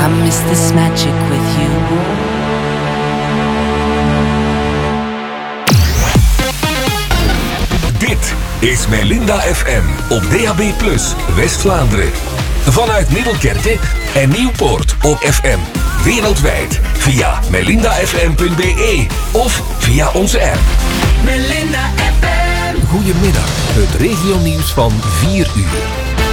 I miss this magic with you. Dit is Melinda FM op DAB+ West-Vlaanderen. Vanuit Middelkerke en Nieuwpoort op FM. Wereldwijd via melindafm.be of via onze app. Melinda FM. Goedemiddag, het regionieuws van 4 uur.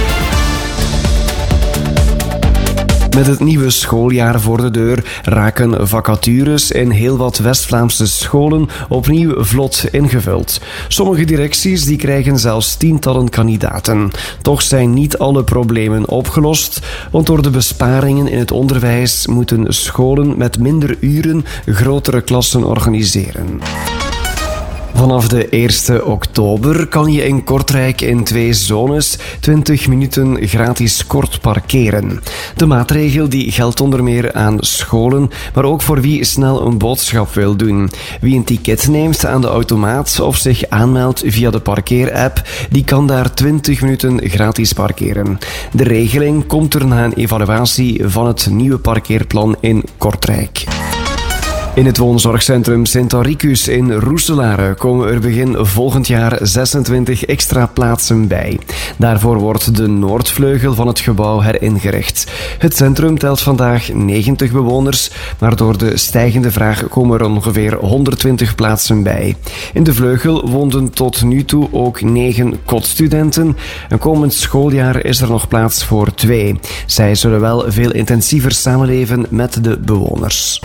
Met het nieuwe schooljaar voor de deur raken vacatures in heel wat West-Vlaamse scholen opnieuw vlot ingevuld. Sommige directies die krijgen zelfs tientallen kandidaten. Toch zijn niet alle problemen opgelost, want door de besparingen in het onderwijs moeten scholen met minder uren grotere klassen organiseren. Vanaf de 1 oktober kan je in Kortrijk in 2 zones 20 minuten gratis kort parkeren. De maatregel die geldt onder meer aan scholen, maar ook voor wie snel een boodschap wil doen. Wie een ticket neemt aan de automaat of zich aanmeldt via de parkeerapp, die kan daar 20 minuten gratis parkeren. De regeling komt er na een evaluatie van het nieuwe parkeerplan in Kortrijk. In het woonzorgcentrum Sint-Auricus in Roeselare komen er begin volgend jaar 26 extra plaatsen bij. Daarvoor wordt de noordvleugel van het gebouw heringericht. Het centrum telt vandaag 90 bewoners, maar door de stijgende vraag komen er ongeveer 120 plaatsen bij. In de vleugel woonden tot nu toe ook 9 kotstudenten. Een komend schooljaar is er nog plaats voor 2. Zij zullen wel veel intensiever samenleven met de bewoners.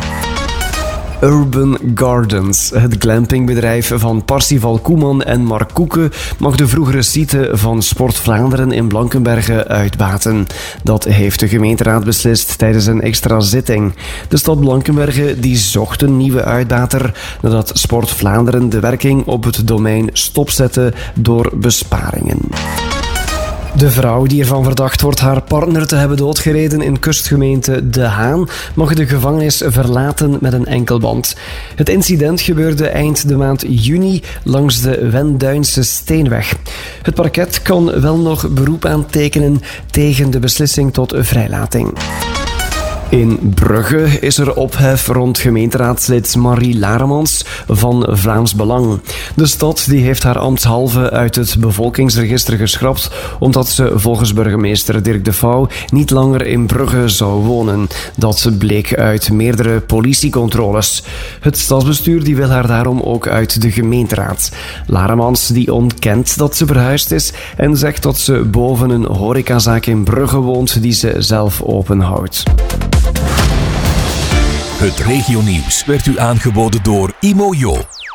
Urban Gardens, het glampingbedrijf van Parsifal Koeman en Mark Koeken, mag de vroegere site van Sport Vlaanderen in Blankenberge uitbaten. Dat heeft de gemeenteraad beslist tijdens een extra zitting. De stad Blankenberge die zocht een nieuwe uitbater nadat Sport Vlaanderen de werking op het domein stopzette door besparingen. De vrouw die ervan verdacht wordt haar partner te hebben doodgereden in kustgemeente De Haan mag de gevangenis verlaten met een enkelband. Het incident gebeurde eind de maand juni langs de Wenduinse Steenweg. Het parket kan wel nog beroep aantekenen tegen de beslissing tot vrijlating. In Brugge is er ophef rond gemeenteraadslid Marie Laremans van Vlaams Belang. De stad die heeft haar ambtshalve uit het bevolkingsregister geschrapt omdat ze volgens burgemeester Dirk de Vouw niet langer in Brugge zou wonen. Dat bleek uit meerdere politiecontroles. Het stadsbestuur die wil haar daarom ook uit de gemeenteraad. Laremans die ontkent dat ze verhuisd is en zegt dat ze boven een horecazaak in Brugge woont die ze zelf openhoudt. Het regionieuws werd u aangeboden door Imojo.